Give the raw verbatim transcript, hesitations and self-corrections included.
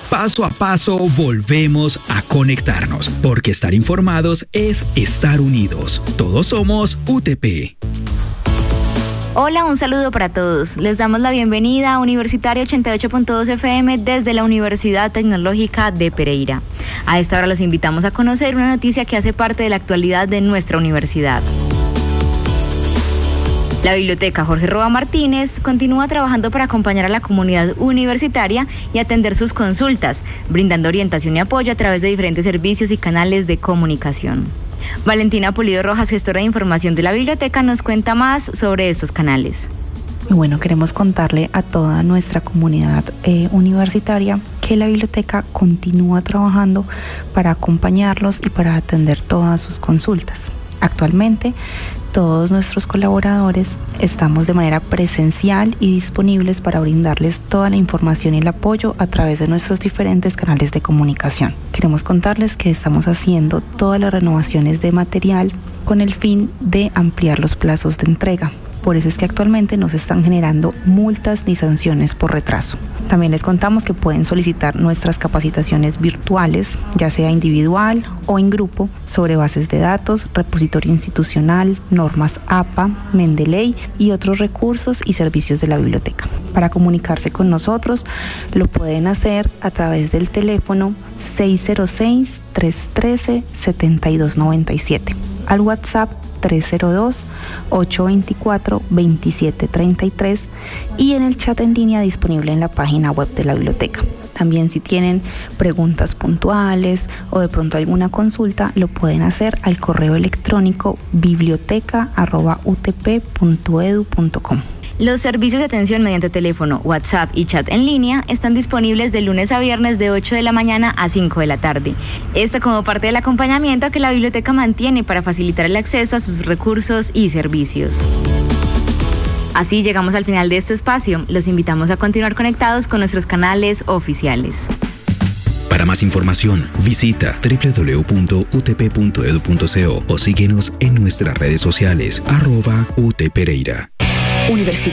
Paso a paso volvemos a conectarnos, porque estar informados es estar unidos. Todos somos U T P. Hola, un saludo para todos. Les damos la bienvenida a Universitario ochenta y ocho punto dos F M desde la Universidad Tecnológica de Pereira. A esta hora los invitamos a conocer una noticia que hace parte de la actualidad de nuestra universidad. La Biblioteca Jorge Roa Martínez continúa trabajando para acompañar a la comunidad universitaria y atender sus consultas, brindando orientación y apoyo a través de diferentes servicios y canales de comunicación. Valentina Pulido Rojas, gestora de información de la biblioteca, nos cuenta más sobre estos canales. Bueno, queremos contarle a toda nuestra comunidad eh, universitaria que la biblioteca continúa trabajando para acompañarlos y para atender todas sus consultas. Actualmente, todos nuestros colaboradores estamos de manera presencial y disponibles para brindarles toda la información y el apoyo a través de nuestros diferentes canales de comunicación. Queremos contarles que estamos haciendo todas las renovaciones de material con el fin de ampliar los plazos de entrega. Por eso es que actualmente no se están generando multas ni sanciones por retraso. También les contamos que pueden solicitar nuestras capacitaciones virtuales, ya sea individual o en grupo, sobre bases de datos, repositorio institucional, normas A P A, Mendeley y otros recursos y servicios de la biblioteca. Para comunicarse con nosotros, lo pueden hacer a través del teléfono seis cero seis, tres uno tres, siete dos nueve siete, al WhatsApp tres cero dos, ocho dos cuatro, dos siete tres tres y en el chat en línea disponible en la página web de la biblioteca. También si tienen preguntas puntuales o de pronto alguna consulta, lo pueden hacer al correo electrónico biblioteca arroba u t p punto edu punto com. Los servicios de atención mediante teléfono, WhatsApp y chat en línea están disponibles de lunes a viernes de ocho de la mañana a cinco de la tarde. Esto como parte del acompañamiento que la biblioteca mantiene para facilitar el acceso a sus recursos y servicios. Así llegamos al final de este espacio. Los invitamos a continuar conectados con nuestros canales oficiales. Para más información, visita doble u doble u doble u punto u t p punto edu punto co o síguenos en nuestras redes sociales, arroba U T Pereira. Universidad